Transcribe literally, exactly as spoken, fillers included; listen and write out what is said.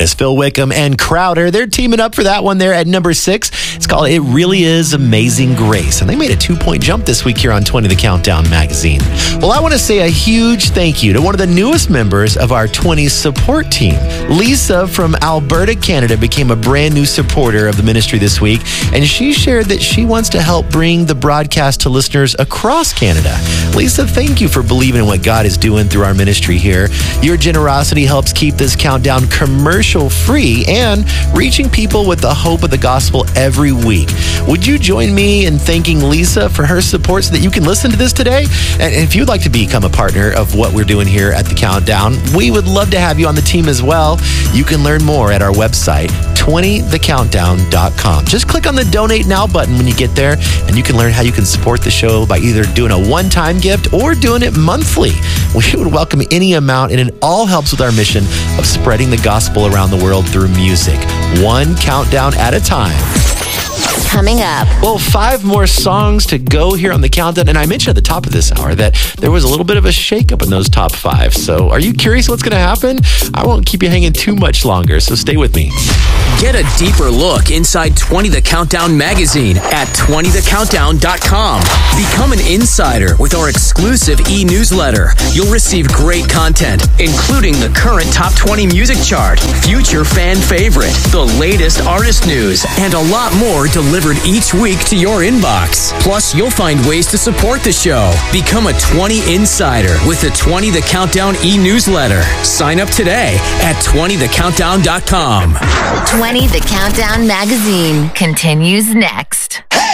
That is Phil Wickham and Crowder. They're teaming up for that one there at number six. It's called It Really Is Amazing Grace. And they made a two-point jump this week here on twenty The Countdown magazine. Well, I want to say a huge thank you to one of the newest members of our twenty support team. Lisa from Alberta, Canada became a brand new supporter of the ministry this week. And she shared that she wants to help bring the broadcast to listeners across Canada. Lisa, thank you for believing in what God is doing through our ministry here. Your generosity helps keep this countdown commercial free and reaching people with the hope of the gospel every week. Would you join me in thanking Lisa for her support so that you can listen to this today? And if you'd like to become a partner of what we're doing here at the Countdown, we would love to have you on the team as well. You can learn more at our website, twenty the countdown dot com. Just click on the Donate Now button when you get there, and you can learn how you can support the show by either doing a one-time gift or doing it monthly. We would welcome any amount, and it all helps with our mission of spreading the gospel around the world through music, one countdown at a time. Coming up. Well, five more songs to go here on the Countdown. And I mentioned at the top of this hour that there was a little bit of a shakeup in those top five. So are you curious what's going to happen? I won't keep you hanging too much longer, so stay with me. Get a deeper look inside twenty The Countdown magazine at twenty the countdown dot com. Become an insider with our exclusive e-newsletter. You'll receive great content, including the current top twenty music chart, future fan favorite, the latest artist news, and a lot more delivered each week to your inbox. Plus, you'll find ways to support the show. Become a twenty insider with the twenty The Countdown e-newsletter. Sign up today at twenty the countdown dot com. twenty The Countdown magazine continues next.